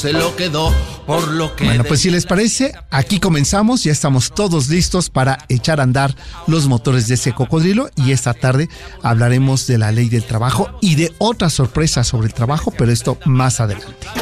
Se lo quedó por lo que... Bueno, pues si les parece, aquí comenzamos, ya estamos todos listos para echar a andar los motores de ese cocodrilo y esta tarde hablaremos de la ley del trabajo y de otras sorpresas sobre el trabajo, pero esto más adelante.